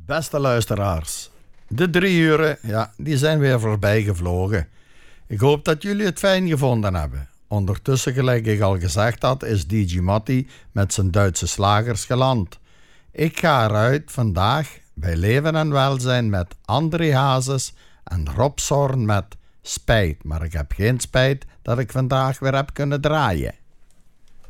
Beste luisteraars, de 3 uren, die zijn weer voorbij gevlogen. Ik hoop dat jullie het fijn gevonden hebben. Ondertussen, gelijk ik al gezegd had, is DJ Matty met zijn Duitse slagers geland. Ik ga eruit vandaag bij Leven en Welzijn met André Hazes en Rob Zorn met Spijt. Maar ik heb geen spijt dat ik vandaag weer heb kunnen draaien.